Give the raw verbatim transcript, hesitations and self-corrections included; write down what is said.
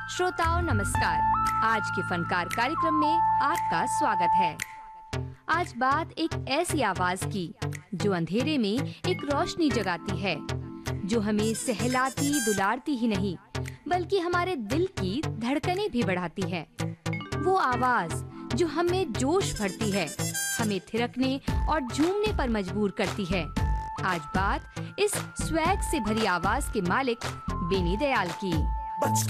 श्रोताओं नमस्कार। आज के फनकार कार्यक्रम में आपका स्वागत है। आज बात एक ऐसी आवाज की जो अंधेरे में एक रोशनी जगाती है, जो हमें सहलाती दुलारती ही नहीं बल्कि हमारे दिल की धड़कनें भी बढ़ाती है। वो आवाज जो हमें जोश भरती है, हमें थिरकने और झूमने पर मजबूर करती है। आज बात इस स्वैग से भरी आवाज के मालिक बेनी दयाल की।